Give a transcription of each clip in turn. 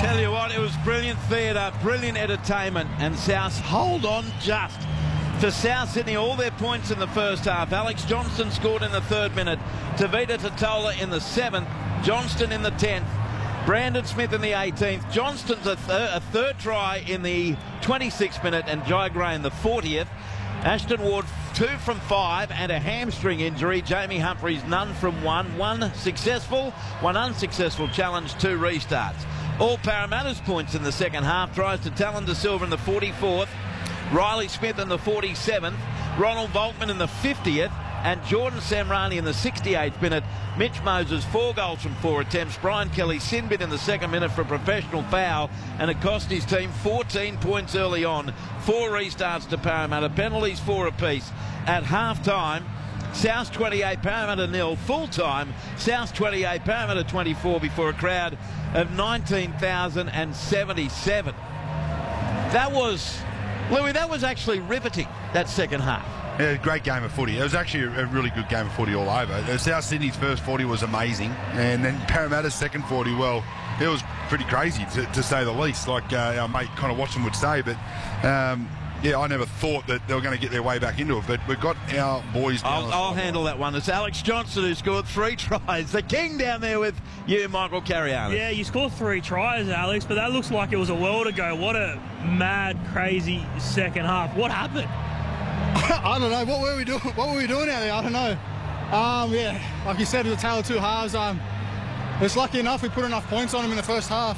Tell you what, it was brilliant theatre, brilliant entertainment, and South hold on just. For South Sydney, all their points in the first half. Alex Johnston scored in the 3rd minute. Tavita Totola in the 7th. Johnston in the 10th. Brandon Smith in the 18th. Johnston's a third try in the 26th minute, and Jai Gray in the 40th. Ashton Ward 2 from 5 and a hamstring injury. Jamie Humphries none from 1. 1 successful, 1 unsuccessful challenge, 2 restarts. All Parramatta's points in the second half. Tries to Talon De Silva in the 44th. Riley Smith in the 47th. Ronald Volkman in the 50th. And Jordan Samrani in the 68th minute. Mitch Moses 4 goals from 4 attempts. Brian Kelly sin bin in the 2nd minute for a professional foul, and it cost his team 14 points early on. 4 restarts to Parramatta, penalties 4 apiece. At half-time, South 28, Parramatta 0. Full-time, South 28, Parramatta 24 before a crowd of 19,077. That was, Louis, that was actually riveting, that second half. Yeah, great game of footy. It was actually a really good game of footy all over. South Sydney's first 40 was amazing, and then Parramatta's second 40, well, it was pretty crazy to say the least, like our mate kind of Watson would say. But yeah, I never thought that they were going to get their way back into it, but we've got our boys down. I'll handle that one. It's Alex Johnston who scored 3 tries. The king down there with you, Michael Carianis. Yeah, you scored 3 tries, Alex, but that looks like it was a world ago. What a mad, crazy second half. What happened? I don't know. What were we doing? What were we doing out there? I don't know. Yeah, like you said, it was a tale of 2 halves. It's lucky enough we put enough points on them in the first half.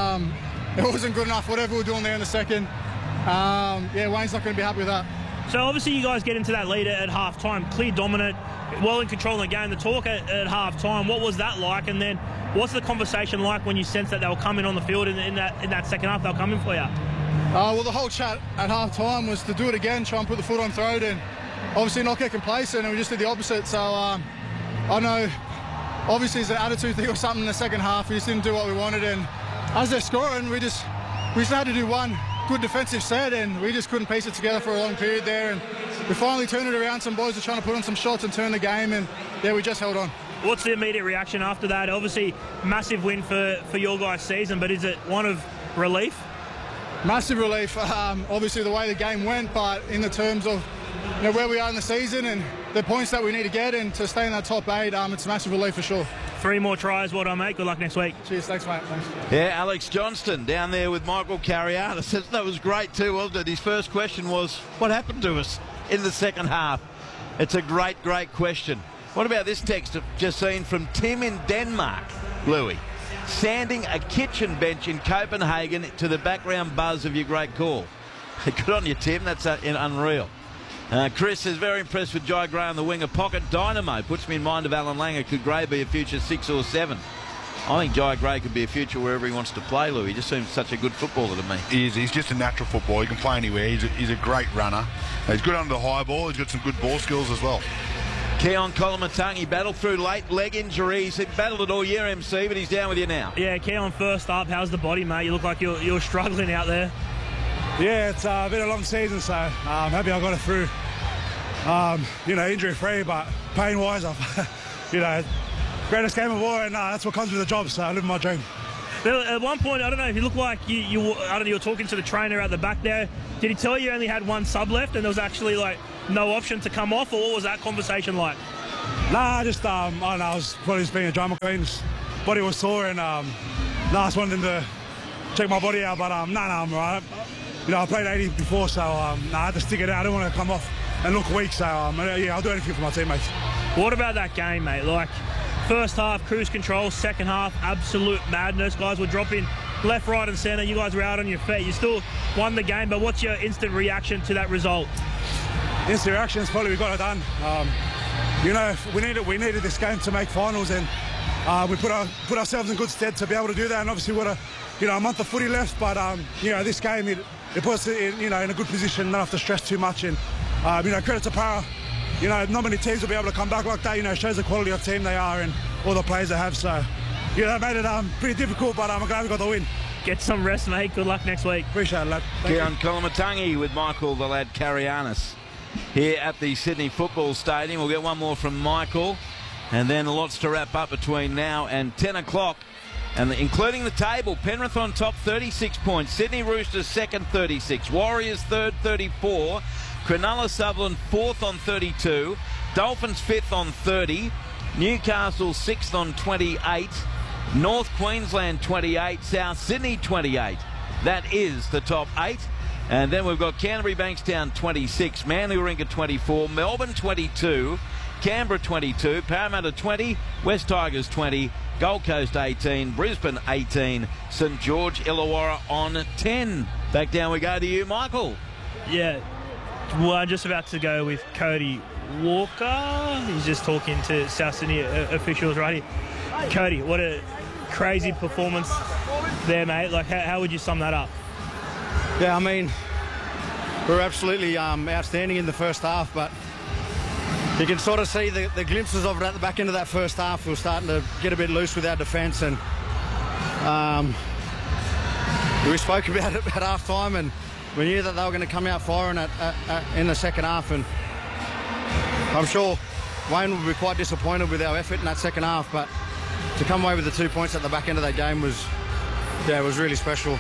It wasn't good enough. Whatever we were doing there in the second. Yeah, Wayne's not going to be happy with that. So obviously you guys get into that lead at half time, clear dominant, well in control of the game. The talk at half time, what was that like? And then what's the conversation like when you sense that they'll come in on the field in that second half? They'll come in for you. Well, the whole chat at half-time was to do it again, try and put the foot on throat, and obviously not get complacent, and we just did the opposite. So I know, obviously it's an attitude thing or something in the second half. We just didn't do what we wanted, and as they're scoring, we just had to do one good defensive set, and we just couldn't piece it together for a long period there, and we finally turned it around. Some boys were trying to put on some shots and turn the game, and yeah, we just held on. What's the immediate reaction after that? Obviously, massive win for your guys' season, but is it one of relief? Massive relief, obviously the way the game went, but in the terms of where we are in the season and the points that we need to get and to stay in that top 8, it's a massive relief for sure. 3 more tries, well done, mate. Good luck next week. Cheers, thanks, mate. Thanks. Yeah, Alex Johnston down there with Michael Carianis. That was great too, wasn't it? His first question was, what happened to us in the second half? It's a great, great question. What about this text I've just seen from Tim in Denmark, Louis? Sanding a kitchen bench in Copenhagen to the background buzz of your great call. Good on you, Tim. That's unreal. Chris is very impressed with Jai Gray on the wing. A pocket dynamo puts me in mind of Alan Langer. Could Gray be a future 6 or 7? I think Jai Gray could be a future wherever he wants to play, Lou. He just seems such a good footballer to me. He is. He's just a natural footballer. He can play anywhere. He's a great runner. He's good under the high ball. He's got some good ball skills as well. Keon Kolomatangi battled through late leg injuries. He battled it all year, MC, but he's down with you now. Yeah, Keon, first up, how's the body, mate? You look like you're struggling out there. Yeah, it's been a long season, so I'm happy I got it through. Injury-free, but pain-wise, greatest game of all, and that's what comes with the job, so I live my dream. At one point, I don't know if you look like you were talking to the trainer at the back there. Did he tell you only had 1 sub left and there was actually like no option to come off, or what was that conversation like? Nah, just I don't know, I was probably just being a drama queen. Body was sore, and I just wanted to check my body out, but I'm alright. I played 80 before, so I had to stick it out. I didn't want to come off and look weak, so yeah, I'll do anything for my teammates. What about that game, mate? Like, first half, cruise control. Second half, absolute madness. Guys were dropping left, right and centre. You guys were out on your feet. You still won the game, but what's your instant reaction to that result? Instant reaction is probably we got it done. We needed this game to make finals, and we put ourselves in good stead to be able to do that. And obviously we've got a month of footy left, but this game it puts us in a good position, not have to stress too much. And credit to Para. Not many teams will be able to come back like that. It shows the quality of team they are and all the players they have. So that made it pretty difficult, but I'm glad we got the win. Get some rest, mate. Good luck next week. Appreciate it, lad. Keon Kolomatangi with Michael the lad Carianis here at the Sydney Football Stadium. We'll get one more from Michael, and then lots to wrap up between now and 10 o'clock And including the table, Penrith on top, 36 points. Sydney Roosters second, 36. Warriors third, 34. Cronulla Sutherland fourth on 32. Dolphins fifth on 30. Newcastle sixth on 28. North Queensland 28. South Sydney 28. That is the top 8. And then we've got Canterbury Bankstown 26. Manly Warringah 24. Melbourne 22. Canberra 22. Parramatta 20. West Tigers 20. Gold Coast 18. Brisbane 18. St George Illawarra on 10. Back down we go to you, Michael. Yeah, well, I'm just about to go with Cody Walker. He's just talking to South Sydney officials right here. Cody, what a crazy performance there, mate. Like, how would you sum that up? Yeah, I mean, we were absolutely outstanding in the first half, but you can sort of see the glimpses of it at the back end of that first half. We were starting to get a bit loose with our defence, and we spoke about it at half time, and we knew that they were going to come out firing in the second half, and I'm sure Wayne would be quite disappointed with our effort in that second half, but to come away with the 2 points at the back end of that game was really special.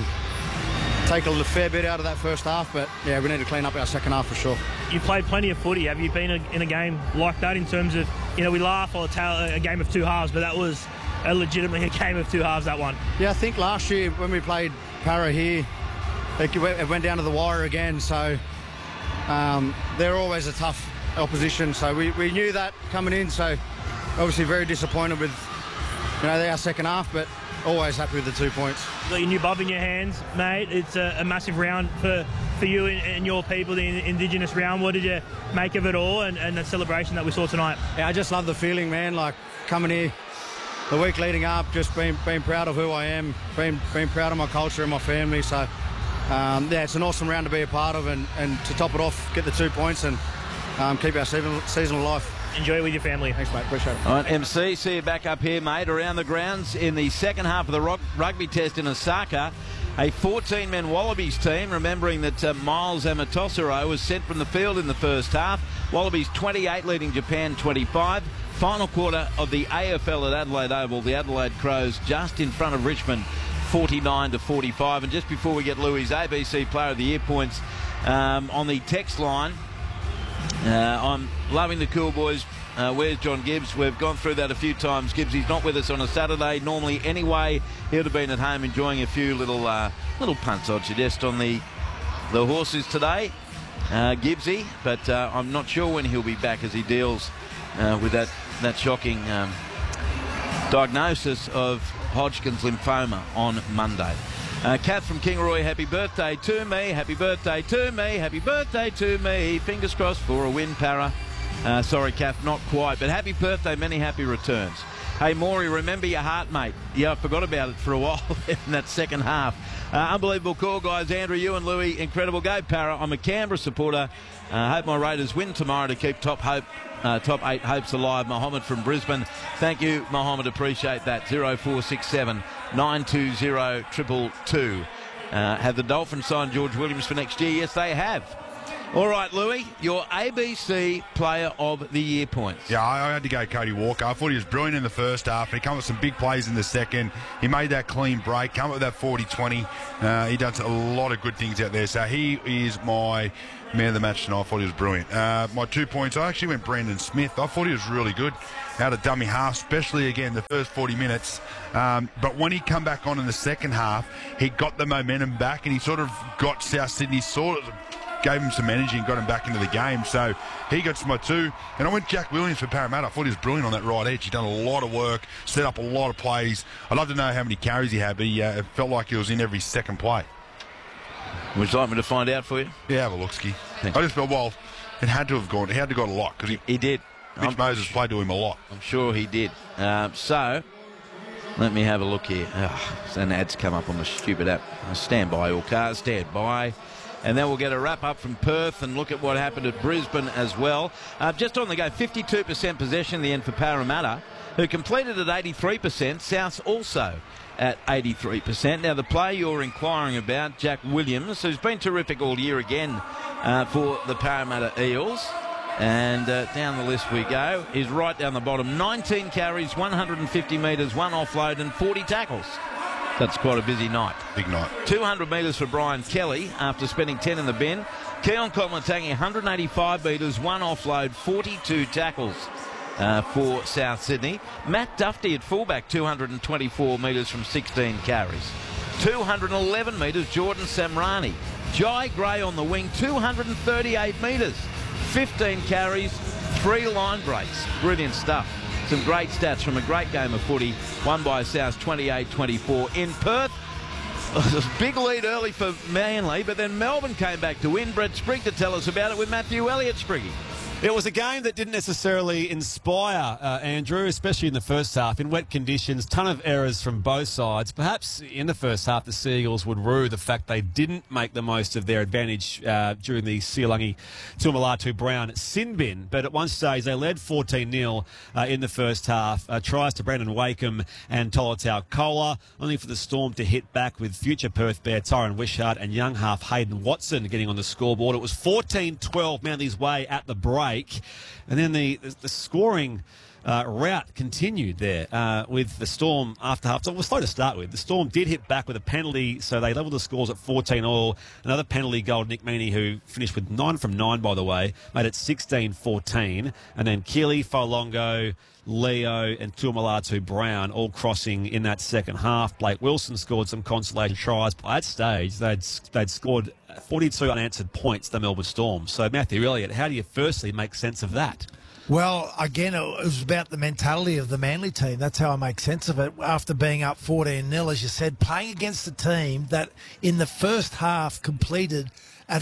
Take a fair bit out of that first half, but yeah, we need to clean up our second half for sure. You played plenty of footy. Have you been in a game like that in terms of, we laugh or tell a game of two halves, but that was legitimately a game of two halves, that one? Yeah, I think last year when we played Para here, it went down to the wire again, so they're always a tough opposition, so we knew that coming in, so obviously very disappointed with our second half, but always happy with the 2 points. You got your new bob in your hands, mate. It's a massive round for you and your people, the Indigenous round. What did you make of it all and the celebration that we saw tonight? Yeah, I just love the feeling, man, like coming here the week leading up, just being proud of who I am, being proud of my culture and my family. So, yeah, it's an awesome round to be a part of, and to top it off, get the 2 points and keep our season alive. Enjoy it with your family. Thanks, mate. Appreciate it. All right, MC, see you back up here, mate. Around the grounds in the second half of the rugby test in Osaka, a 14-man Wallabies team, remembering that Miles Amatosaro was sent from the field in the first half. Wallabies 28, leading Japan 25. Final quarter of the AFL at Adelaide Oval, the Adelaide Crows just in front of Richmond, 49-45. And just before we get Louis' ABC Player of the Year points on the text line, I'm loving the cool boys. Where's John Gibbs? We've gone through that a few times. Gibbs, he's not with us on a Saturday normally anyway. He would have been at home enjoying a few little punts, I'd suggest, on the horses today, Gibbsy. But I'm not sure when he'll be back as he deals with that shocking diagnosis of Hodgkin's lymphoma on Monday. Kath from Kingaroy, happy birthday to me, happy birthday to me, happy birthday to me. Fingers crossed for a win, Para. Sorry, Kath, not quite, but happy birthday, many happy returns. Hey, Maury, remember your heart, mate. Yeah, I forgot about it for a while in that second half. Unbelievable call, guys. Andrew, you and Louis, incredible go, Para. I'm a Canberra supporter. Hope my Raiders win tomorrow to keep top 8 hopes alive. Mohammed from Brisbane. Thank you, Mohammed. Appreciate that. 0467 920 222. Have the Dolphins signed George Williams for next year? Yes, they have. All right, Louis, your ABC Player of the Year points. Yeah, I had to go Cody Walker. I thought he was brilliant in the first half. He came up with some big plays in the second. He made that clean break, come up with that 40-20. He does a lot of good things out there. So he is my man of the match tonight. I thought he was brilliant. My 2 points, I actually went Brandon Smith. I thought he was really good out of dummy half, especially, again, the first 40 minutes. But when he come back on in the second half, he got the momentum back and he sort of got South Sydney gave him some energy and got him back into the game. So he got my 2. And I went Jack Williams for Parramatta. I thought he was brilliant on that right edge. He'd done a lot of work, set up a lot of plays. I'd love to know how many carries he had, but it felt like he was in every second play. Would you like me to find out for you? Yeah, have a look, Ski. I just felt, it had to have gone. He had to have got a lot because he did. Mitch Moses played to him a lot. I'm sure he did. So let me have a look here. An ad's come up on the stupid app. Stand by, all cars, stand by. And then we'll get a wrap-up from Perth and look at what happened at Brisbane as well. Just on the go, 52% possession in the end for Parramatta, who completed at 83%. South also at 83%. Now, the player you're inquiring about, Jack Williams, who's been terrific all year again for the Parramatta Eels. And down the list we go. He's right down the bottom. 19 carries, 150 metres, 1 offload and 40 tackles. That's quite a busy night. Big night. 200 metres for Brian Kelly after spending 10 in the bin. Keon Komlatangi, 185 metres, 1 offload, 42 tackles for South Sydney. Matt Duffy at fullback, 224 metres from 16 carries. 211 metres, Jordan Samrani. Jai Gray on the wing, 238 metres, 15 carries, 3 line breaks. Brilliant stuff. Some great stats from a great game of footy, won by South 28-24 in Perth. Big lead early for Manly, but then Melbourne came back to win. Brett Sprigg to tell us about it with Matthew Elliott. Spriggy. It was a game that didn't necessarily inspire Andrew, especially in the first half. In wet conditions, ton of errors from both sides. Perhaps in the first half, the Seagulls would rue the fact they didn't make the most of their advantage during the Sialangi Tuamulatu Brown sin bin. But at one stage, they led 14-0 in the first half. Tries to Brandon Wakeham and Tolotau Kola, only for the Storm to hit back with future Perth Bear Tyron Wishart and young half Hayden Watson getting on the scoreboard. It was 14-12 Manly's way at the break. And then the scoring route continued there with the Storm after half. So it was slow to start with. The Storm did hit back with a penalty, so they levelled the scores at 14-all. Another penalty goal, Nick Meaney, who finished with 9 from 9, by the way, made it 16-14. And then Keely, Folongo, Leo and Tuamulatu Brown all crossing in that second half. Blake Wilson scored some consolation tries. By that stage, they'd scored 42 unanswered points, the Melbourne Storm. So, Matthew Elliott, how do you firstly make sense of that? Well, again, it was about the mentality of the Manly team. That's how I make sense of it. After being up 14-0, as you said, playing against a team that in the first half completed at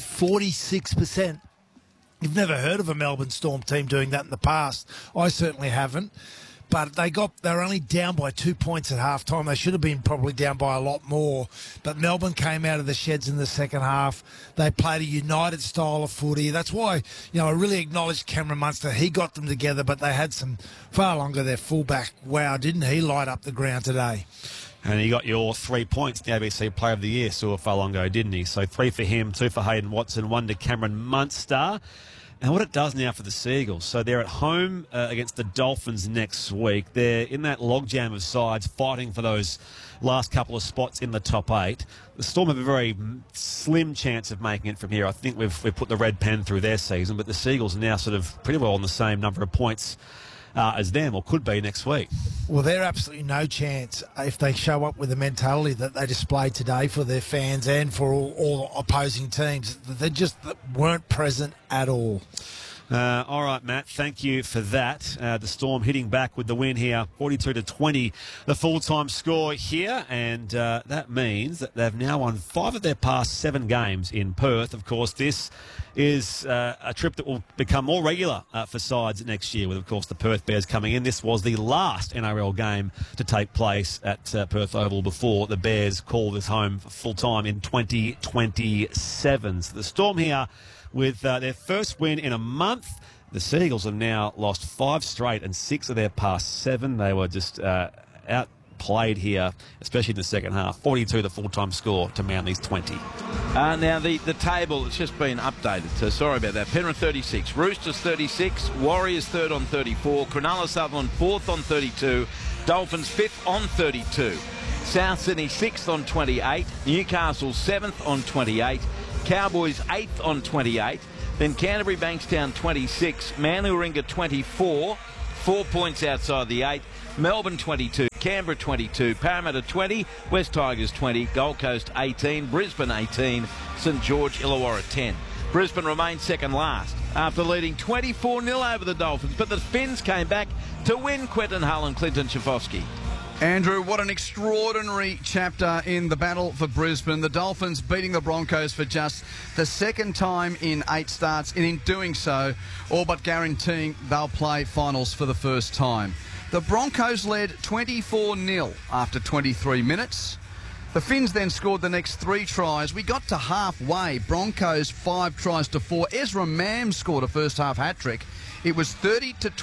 46%. You've never heard of a Melbourne Storm team doing that in the past. I certainly haven't. But they were only down by 2 points at halftime. They should have been probably down by a lot more. But Melbourne came out of the sheds in the second half. They played a united style of footy. That's why, I really acknowledge Cameron Munster. He got them together, but they had some far longer. Their fullback, wow, didn't he light up the ground today? And he got your 3 points, the ABC Player of the Year, Sua Falongo, didn't he? So 3 for him, 2 for Hayden Watson, 1 to Cameron Munster. And what it does now for the Seagulls, so they're at home against the Dolphins next week. They're in that logjam of sides fighting for those last couple of spots in the top 8. The Storm have a very slim chance of making it from here. I think we've put the red pen through their season, but the Seagulls are now sort of pretty well on the same number of points as them, or could be next week. Well, they're absolutely no chance if they show up with the mentality that they displayed today for their fans and for all opposing teams. They just weren't present at all. All right, Matt, thank you for that. The Storm hitting back with the win here, 42-20, the full-time score here, and that means that they've now won 5 of their past 7 games in Perth. Of course, this is a trip that will become more regular for sides next year, with, of course, the Perth Bears coming in. This was the last NRL game to take place at Perth Oval before the Bears call this home full-time in 2027. So the Storm here with their first win in a month. The Seagulls have now lost 5 straight and 6 of their past 7. They were just outplayed here, especially in the second half. 42 the full-time score to Manly's 20. Now the table has just been updated, so sorry about that. Penrith 36, Roosters 36, Warriors 3rd on 34, Cronulla Sutherland 4th on 32, Dolphins 5th on 32, South Sydney 6th on 28, Newcastle 7th on 28, Cowboys 8th on 28, then Canterbury Bankstown 26, Manly Warringah 24, 4 points outside the 8, Melbourne 22, Canberra 22, Parramatta 20, West Tigers 20, Gold Coast 18, Brisbane 18, St George Illawarra 10. Brisbane remained second last after leading 24-0 over the Dolphins, but the Finns came back to win. Quentin Hull and Clinton Schifosky. Andrew, what an extraordinary chapter in the battle for Brisbane. The Dolphins beating the Broncos for just the second time in 8 starts, and in doing so, all but guaranteeing they'll play finals for the first time. The Broncos led 24-0 after 23 minutes. The Finns then scored the next 3 tries. We got to halfway. Broncos 5 tries to 4. Ezra Mam scored a first half hat-trick. It was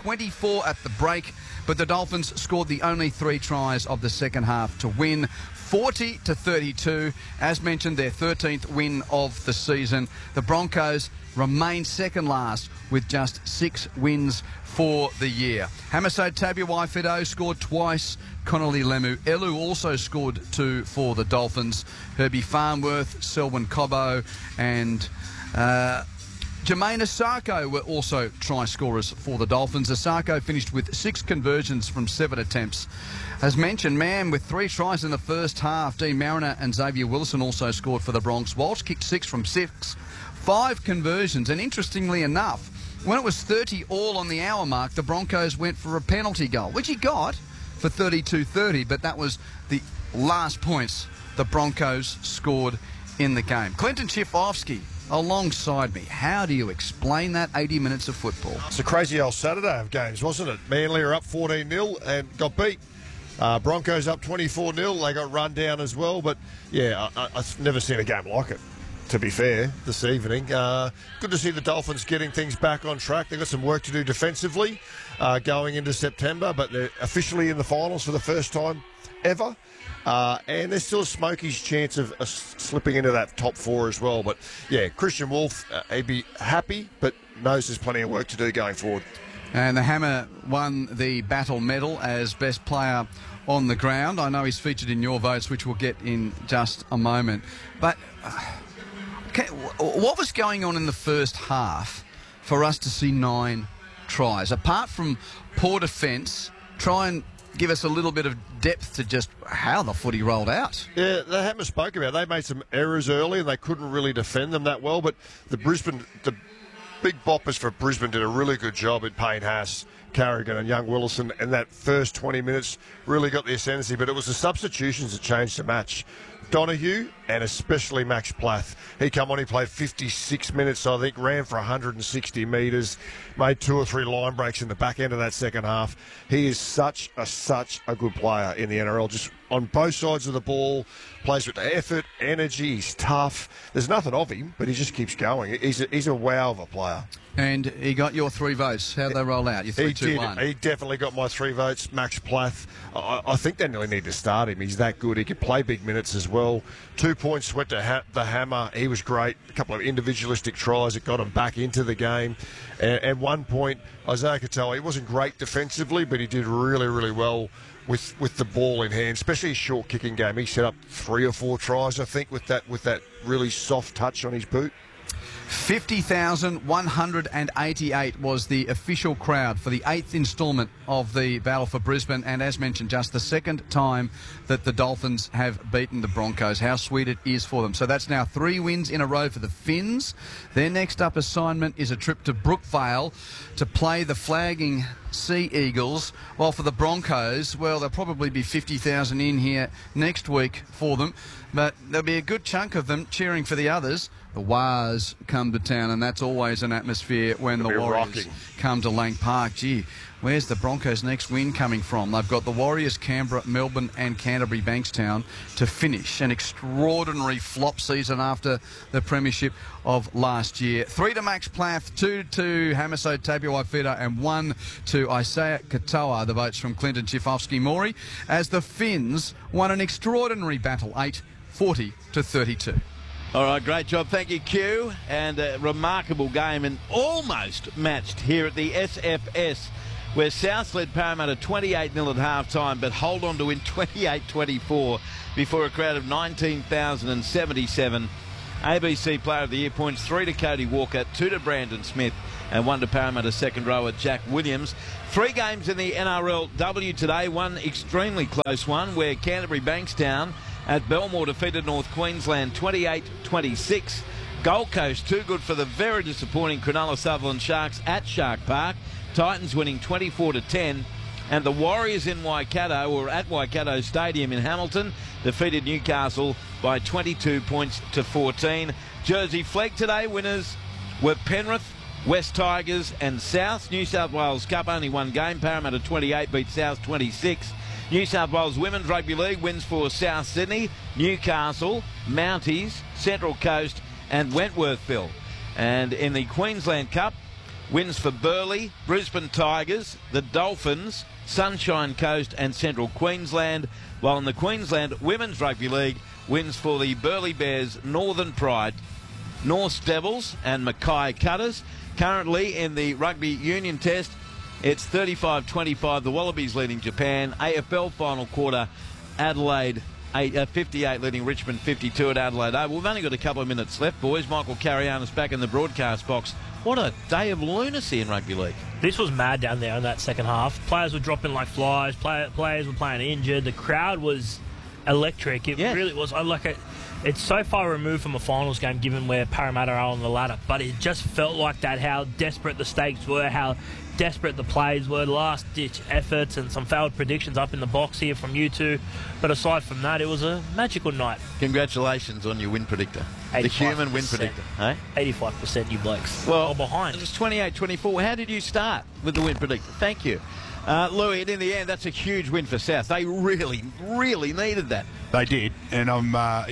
30-24 at the break, but the Dolphins scored the only 3 tries of the second half to win. 40-32. As mentioned, their 13th win of the season. The Broncos remain second last with just 6 wins for the year. Hamiso Tabuai-Fidow scored twice. Connolly Lemu-Elu also scored 2 for the Dolphins. Herbie Farnworth, Selwyn Cobbo and Jermaine Asako were also try scorers for the Dolphins. Asako finished with 6 conversions from 7 attempts. As mentioned, Mann with 3 tries in the first half. Dean Mariner and Xavier Wilson also scored for the Bronx. Walsh kicked 6 from 6. 5 conversions, and interestingly enough, when it was 30 all on the hour mark, the Broncos went for a penalty goal, which he got for 32-30, but that was the last points the Broncos scored in the game. Clinton Chifovsky alongside me. How do you explain that 80 minutes of football? It's a crazy old Saturday of games, wasn't it? Manly are up 14-0 and got beat. Broncos up 24-0. They got run down as well. But, yeah, I've never seen a game like it, to be fair, this evening. Good to see the Dolphins getting things back on track. They've got some work to do defensively going into September, but they're officially in the finals for the first time ever. And there's still a Smokies chance of slipping into that top 4 as well. But, yeah, Christian Wolf, he'd be happy, but knows there's plenty of work to do going forward. And the Hammer won the battle medal as best player on the ground. I know he's featured in your votes, which we'll get in just a moment. But what was going on in the first half for us to see 9 tries? Apart from poor defence, try and give us a little bit of depth to just how the footy rolled out. Yeah, the Hammer spoke about it. They made some errors early and they couldn't really defend them that well, but the big boppers for Brisbane did a really good job at Payne Haas, Carrigan and young Willison, and that first 20 minutes really got the ascendancy, but it was the substitutions that changed the match. Donahue and especially Max Plath. He come on, he played 56 minutes, I think, ran for 160 metres, made 2 or 3 line breaks in the back end of that second half. He is such a good player in the NRL, just on both sides of the ball, plays with effort, energy, he's tough. There's nothing of him, but he just keeps going. He's a wow of a player. And he got your 3 votes. How'd they roll out? Your 3, 2, 1? He definitely got my 3 votes. Max Plath, I think they nearly need to start him. He's that good. He can play big minutes as well. 2 points went to the Hammer. He was great. A couple of individualistic tries that got him back into the game. And 1 point, Isaiah Katoa, he wasn't great defensively, but he did really, really well with the ball in hand, especially his short kicking game. He set up 3 or 4 tries, I think, with that really soft touch on his boot. 50,188 was the official crowd for the 8th instalment of the Battle for Brisbane, and as mentioned, just the 2nd time that the Dolphins have beaten the Broncos. How sweet it is for them. So that's now 3 wins in a row for the Finns. Their next up assignment is a trip to Brookvale to play the flagging Sea Eagles, while for the Broncos, well, there'll probably be 50,000 in here next week for them, but there'll be a good chunk of them cheering for the others. The Wars come to town, and that's always an atmosphere when the Warriors come to Lang Park. Gee, where's the Broncos' next win coming from? They've got the Warriors, Canberra, Melbourne and Canterbury Bankstown to finish. An extraordinary flop season after the premiership of last year. 3 to Max Plath, 2 to Hamiso Tabuai-Fidow and 1 to Isaiah Katoa. The votes from Clinton Chifovsky-Maury as the Finns won an extraordinary battle, 40-32. All right, great job. Thank you, Q. And a remarkable game and almost matched here at the SFS, where South led Parramatta 28-0 at half-time, but hold on to win 28-24 before a crowd of 19,077. ABC Player of the Year points 3 to Cody Walker, 2 to Brandon Smith, and 1 to Parramatta second rower Jack Williams. 3 games in the NRLW today, one extremely close one where Canterbury Bankstown at Belmore defeated North Queensland 28-26. Gold Coast too good for the very disappointing Cronulla Sutherland Sharks at Shark Park. Titans winning 24-10. And the Warriors in Waikato, or at Waikato Stadium in Hamilton, defeated Newcastle by 22 points to 14. Jersey Flegg today, winners were Penrith, West Tigers and South. New South Wales Cup, only one game. Parramatta 28 beat South 26. New South Wales Women's Rugby League wins for South Sydney, Newcastle, Mounties, Central Coast and Wentworthville. And in the Queensland Cup, wins for Burleigh, Brisbane Tigers, the Dolphins, Sunshine Coast and Central Queensland, while in the Queensland Women's Rugby League, wins for the Burleigh Bears, Northern Pride, Norse Devils and Mackay Cutters. Currently in the Rugby Union Test, it's 35-25, the Wallabies leading Japan. AFL final quarter, Adelaide 58 leading Richmond 52 at Adelaide Oval. We've only got a couple of minutes left, boys. Michael Carianis back in the broadcast box. What a day of lunacy in rugby league. This was mad down there in that second half. Players were dropping like flies. Players were playing injured. The crowd was electric. It really was. It's so far removed from a finals game given where Parramatta are on the ladder, but it just felt like that, how desperate the stakes were, how desperate the plays were, last-ditch efforts and some failed predictions up in the box here from you two. But aside from that, it was a magical night. Congratulations on your win predictor. The human win predictor. Eh? 85% you blokes. Well, behind. It was 28-24. How did you start with the win predictor? Thank you. Louis, and in the end, that's a huge win for South. They really, really needed that. They did, and I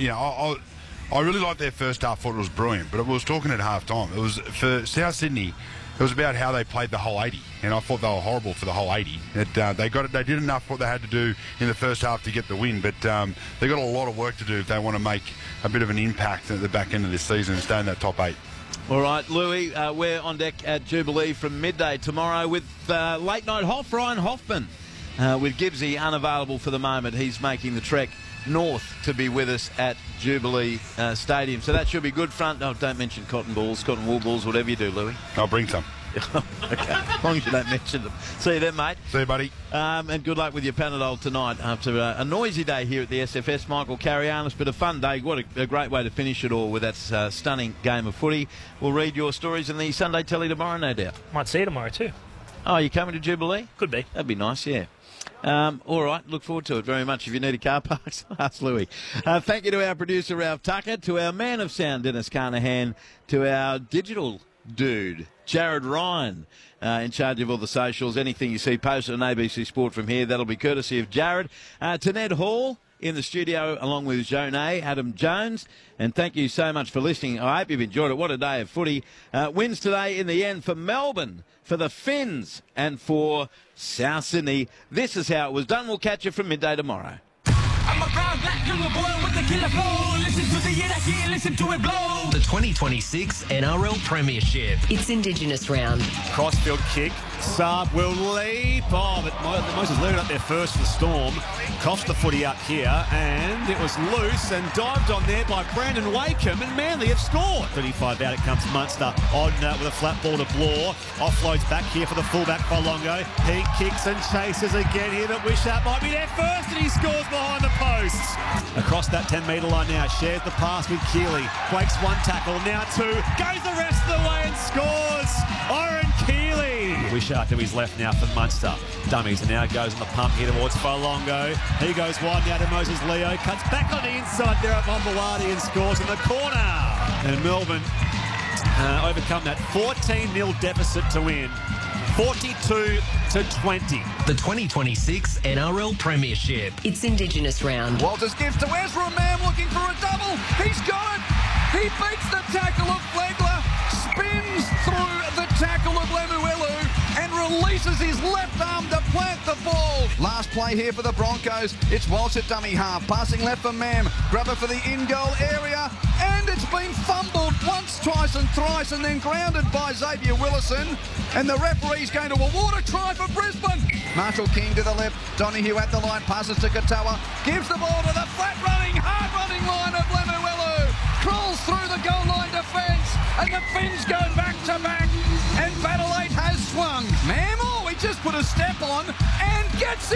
really liked their first half. Thought it was brilliant, but I was talking at half time. It was for South Sydney. It was about how they played the whole 80, and I thought they were horrible for the whole 80. They got it. They did enough what they had to do in the first half to get the win, but they got a lot of work to do if they want to make a bit of an impact at the back end of this season and stay in that top 8. All right, Louis, we're on deck at Jubilee from midday tomorrow with late night Ryan Hoffman. With Gibbsy unavailable for the moment, he's making the trek north to be with us at Jubilee Stadium. So that should be good front. Oh, don't mention cotton wool balls, whatever you do, Louis. I'll bring some. Okay, as long as you don't mention them. See you then, mate. See you, buddy. And good luck with your Panadol tonight after a noisy day here at the SFS. Michael Carianis, but a fun day. What a great way to finish it all with that stunning game of footy. We'll read your stories in the Sunday Telly tomorrow, no doubt. Might see you tomorrow too. Oh, you coming to Jubilee? Could be. That'd be nice, yeah. All right, look forward to it very much. If you need a car park, ask Louis. Thank you to our producer, Ralph Tucker, to our man of sound, Dennis Carnahan, to our digital dude, Jared Ryan, in charge of all the socials. Anything you see posted on ABC Sport from here, that'll be courtesy of Jared. To Ned Hall in the studio, along with Jonay, Adam Jones. And thank you so much for listening. I hope you've enjoyed it. What a day of footy. Wins today in the end for Melbourne, for the Finns, and for South Sydney. This is how it was done. We'll catch you from midday tomorrow. I'm a proud black young boy with the killer flow. Listen to the year, listen to it blow. The 2026 NRL Premiership. It's Indigenous round. Crossfield kick. Saab will leap. Oh, but Moses leaving up there first for the Storm. Coughs the footy up here, and it was loose and dived on there by Brandon Wakeham, and Manly have scored. 35 out, it comes Munster on with a flat ball to Blore. Offloads back here for the fullback Polongo. He kicks and chases again here, but Wishart might be there first, and he scores behind the posts. Across that 10-metre line now, shares the pass with Keeley. Breaks one tackle, now two, goes the rest of the way and scores. Oren Keeley. Wishart to his left now for Munster. Dummies, and now goes on the pump here towards Polongo. He goes wide now to Moses Leo. Cuts back on the inside there at Momboladi and scores in the corner. And Melbourne overcome that 14-0 deficit to win. 42-20. The 2026 NRL Premiership. It's Indigenous round. Walters gives to Ezra Mam looking for a double. He's got it. He beats the tackle of Flegler, spins through the tackle of Lemuelu, and releases his left arm to plant the ball. Last play here for the Broncos. It's Walsh at dummy half, passing left for Mam. Grubber for the in-goal area, and it's been fumbled once, twice and thrice, and then grounded by Xavier Willison. And the referee's going to award a try for Brisbane. Marshall King to the left, Donahue at the line, passes to Katoa, gives the ball to the flat-running, hard-running line of Lemuelu. Crawls through the goal line defence, and the Finns go back-to-back, and Battle 8 has swung. Mam, he just put a step on and gets it.